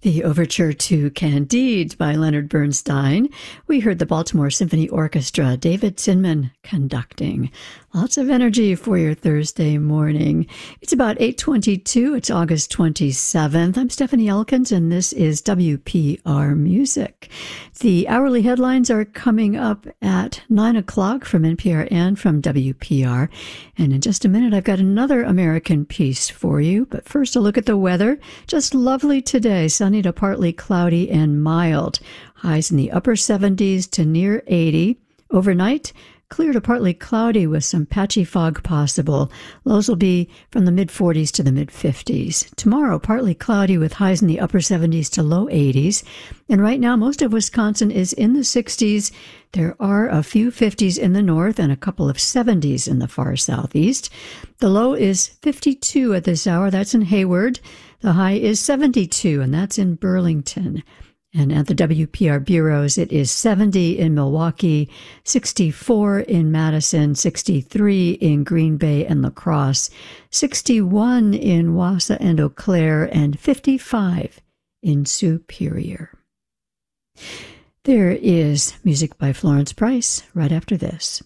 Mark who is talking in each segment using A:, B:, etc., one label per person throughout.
A: The Overture to Candide by Leonard Bernstein. We heard the Baltimore Symphony Orchestra, David Zinman conducting. Lots of energy for your Thursday morning. It's about 8:22. It's August 27th. I'm Stephanie Elkins, and this is WPR Music. The hourly headlines are coming up at 9 o'clock from NPR and from WPR. And in just a minute, I've got another American piece for you. But first, a look at the weather. Just lovely today. Sunny to partly cloudy and mild. Highs in the upper 70s to near 80. Overnight, clear to partly cloudy with some patchy fog possible. Lows will be from the mid-40s to the mid-50s. Tomorrow, partly cloudy with highs in the upper 70s to low 80s. And right now, most of Wisconsin is in the 60s. There are a few 50s in the north and a couple of 70s in the far southeast. The low is 52 at this hour. That's in Hayward. The high is 72, and that's in Burlington. And at the WPR bureaus, it is 70 in Milwaukee, 64 in Madison, 63 in Green Bay and La Crosse, 61 in Wausau and Eau Claire, and 55 in Superior. There is music by Florence Price right after this.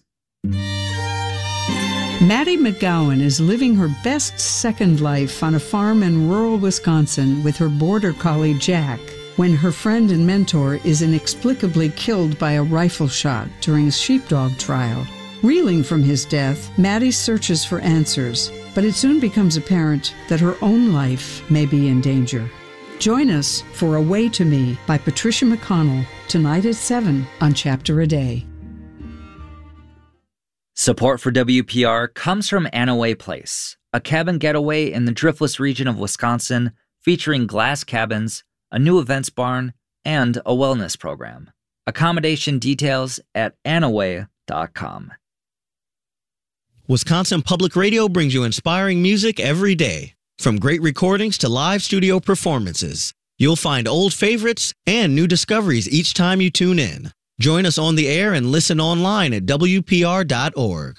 B: Maddie McGowan is living her best second life on a farm in rural Wisconsin with her border collie Jack, when her friend and mentor is inexplicably killed by a rifle shot during a sheepdog trial. Reeling from his death, Maddie searches for answers, but it soon becomes apparent that her own life may be in danger. Join us for Away to Me by Patricia McConnell, tonight at 7 on Chapter a Day.
C: Support for WPR comes from Anaway Place, a cabin getaway in the Driftless region of Wisconsin featuring glass cabins, a new events barn, and a wellness program. Accommodation details at anaway.com.
D: Wisconsin Public Radio brings you inspiring music every day. From great recordings to live studio performances, you'll find old favorites and new discoveries each time you tune in. Join us on the air and listen online at WPR.org.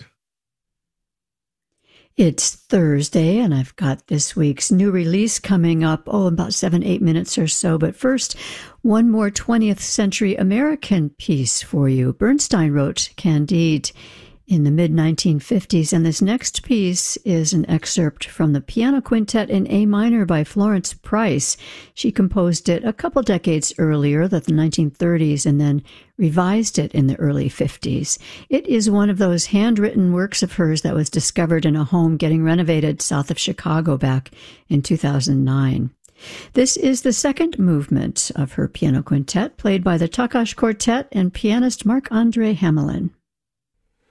A: It's Thursday, and I've got this week's new release coming up, about 7-8 minutes or so. But first, one more 20th century American piece for you. Bernstein wrote Candide in the mid-1950s, and this next piece is an excerpt from the Piano Quintet in A minor by Florence Price. She composed it a couple decades earlier, the 1930s, and then revised it in the early 50s. It is one of those handwritten works of hers that was discovered in a home getting renovated south of Chicago back in 2009. This is the second movement of her piano quintet, played by the Takash Quartet and pianist Marc-Andre Hamelin.